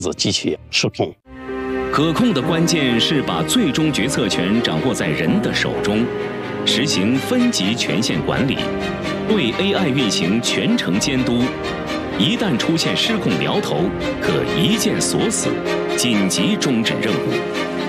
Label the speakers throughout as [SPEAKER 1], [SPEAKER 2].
[SPEAKER 1] 机器失控。
[SPEAKER 2] 可控的关键是把最终决策权掌握在人的手中，实行分级权限管理，对 AI 运行全程监督。一旦出现失控苗头，可一键锁死，紧急终止任务。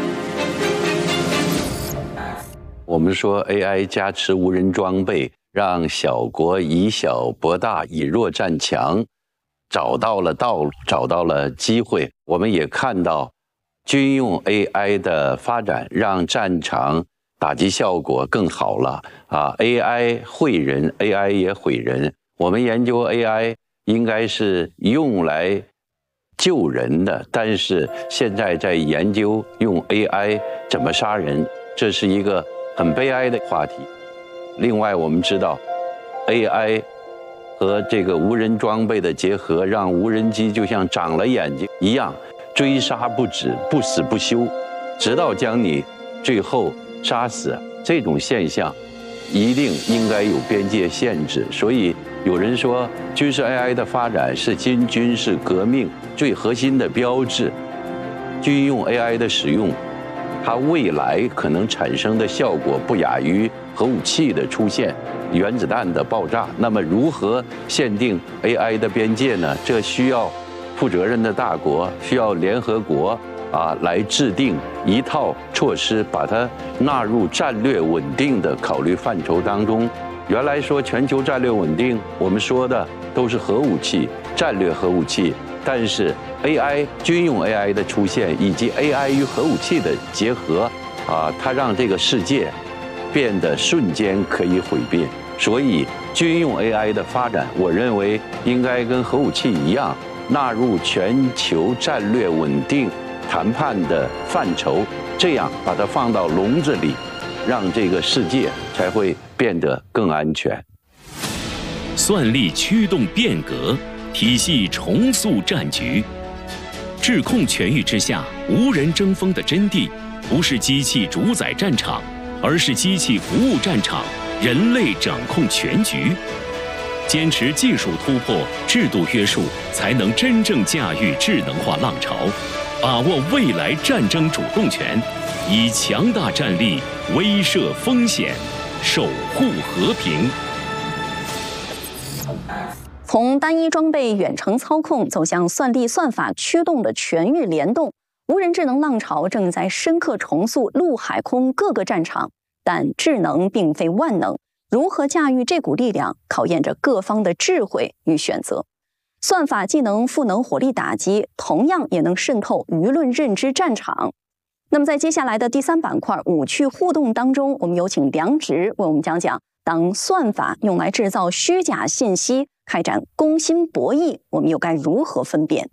[SPEAKER 3] 我们说 AI 加持无人装备，让小国以小博大，以弱战强，找到了道路，找到了机会。我们也看到军用 AI 的发展，让战场打击效果更好了啊 ！AI 毁人 ，AI 也毁人。我们研究 AI 应该是用来救人的，但是现在在研究用 AI 怎么杀人，这是一个很悲哀的话题。另外，我们知道 AI 和这个无人装备的结合，让无人机就像长了眼睛一样，追杀不止，不死不休，直到将你最后杀死。这种现象一定应该有边界限制。所以有人说，军事 AI 的发展是新军事革命最核心的标志。军用 AI 的使用，它未来可能产生的效果不亚于核武器的出现、原子弹的爆炸。那么，如何限定 AI 的边界呢？这需要负责任的大国，需要联合国来制定一套措施，把它纳入战略稳定的考虑范畴当中。原来说全球战略稳定，我们说的都是核武器、战略核武器，但是 AI 军用 AI 的出现，以及 AI 与核武器的结合，它让这个世界变得瞬间可以毁灭。所以军用 AI 的发展，我认为应该跟核武器一样，纳入全球战略稳定谈判的范畴，这样把它放到笼子里，让这个世界才会变得更安全。
[SPEAKER 2] 算力驱动变革，体系重塑战局。制控全域之下，无人争锋的真谛，不是机器主宰战场，而是机器服务战场，人类掌控全局。坚持技术突破、制度约束，才能真正驾驭智能化浪潮，把握未来战争主动权，以强大战力威慑风险，守护和平。
[SPEAKER 4] 从单一装备远程操控走向算力算法驱动的全域联动，无人智能浪潮正在深刻重塑陆海空各个战场。但智能并非万能，如何驾驭这股力量，考验着各方的智慧与选择。算法既能赋能火力打击，同样也能渗透舆论认知战场。那么在接下来的第3板块武趣互动当中，我们有请梁植为我们讲讲，当算法用来制造虚假信息，开展攻心博弈，我们又该如何分辨？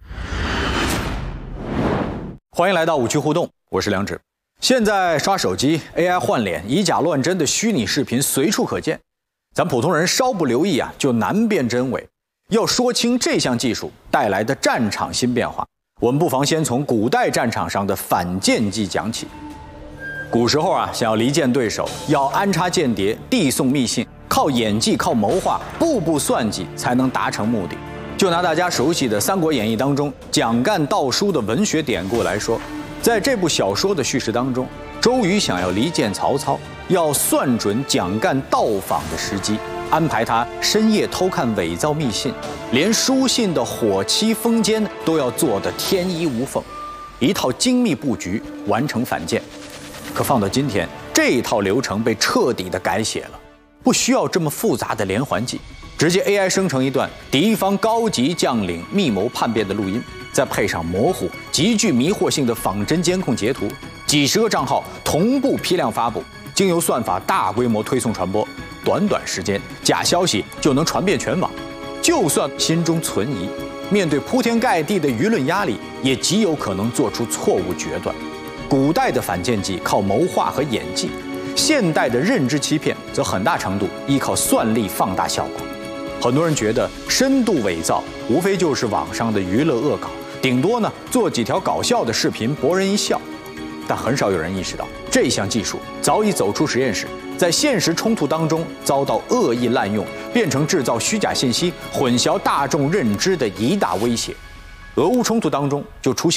[SPEAKER 5] 欢迎来到武趣互动，我是梁植。现在刷手机、AI 换脸、以假乱真的虚拟视频随处可见，咱普通人稍不留意就难辨真伪。要说清这项技术带来的战场新变化，我们不妨先从古代战场上的反间计讲起。古时候想要离间对手，要安插间谍、递送密信，靠演技、靠谋划，步步算计才能达成目的。就拿大家熟悉的《三国演义》当中蒋干盗书的文学典故来说，在这部小说的叙事当中，周瑜想要离间曹操，要算准蒋干到访的时机，安排他深夜偷看伪造密信，连书信的火漆封缄都要做得天衣无缝，一套精密布局完成反间。可放到今天，这一套流程被彻底的改写了，不需要这么复杂的连环计，直接 AI 生成一段敌方高级将领密谋叛变的录音，再配上模糊、极具迷惑性的仿真监控截图，几十个账号同步批量发布，经由算法大规模推送传播，短短时间，假消息就能传遍全网。就算心中存疑，面对铺天盖地的舆论压力，也极有可能做出错误决断。古代的反间计靠谋划和演技，现代的认知欺骗则很大程度依靠算力放大效果。很多人觉得深度伪造无非就是网上的娱乐恶搞，顶多呢做几条搞笑的视频博人一笑，但很少有人意识到这项技术早已走出实验室，在现实冲突当中遭到恶意滥用，变成制造虚假信息、混淆大众认知的一大威胁。俄乌冲突当中就出现